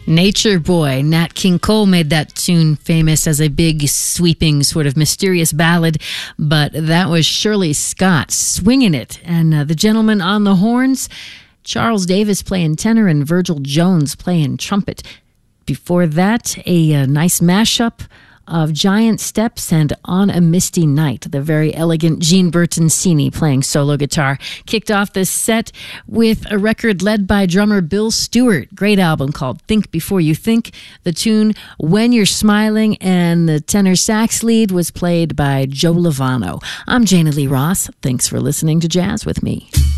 Nature Boy. Nat King Cole made that tune famous as a big, sweeping, sort of mysterious ballad, but that was Shirley Scott swinging it. And the gentleman on the horns, Charles Davis playing tenor and Virgil Jones playing trumpet. Before that, a nice mashup of Giant Steps and On a Misty Night, the very elegant Gene Bertoncini playing solo guitar. Kicked off this set with a record led by drummer Bill Stewart. Great album called Think Before You Think. The tune When You're Smiling, and the tenor sax lead was played by Joe Lovano. I'm Jana Lee Ross. Thanks for listening to Jazz with me.